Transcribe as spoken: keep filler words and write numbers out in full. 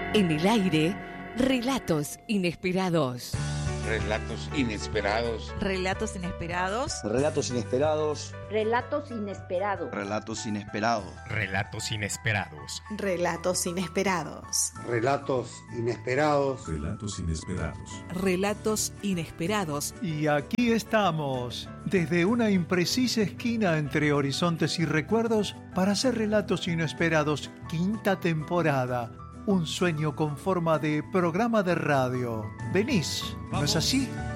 En el aire, relatos inesperados. Relatos inesperados. Relatos inesperados. Relatos inesperados. Relatos inesperados. Relatos inesperados. Relatos inesperados. Relatos inesperados. Relatos inesperados. Relatos inesperados. Relatos inesperados. Y aquí estamos, desde una imprecisa esquina entre horizontes y recuerdos, para hacer Relatos Inesperados, quinta temporada. Un sueño con forma de programa de radio. ¿Venís? ¿No es así?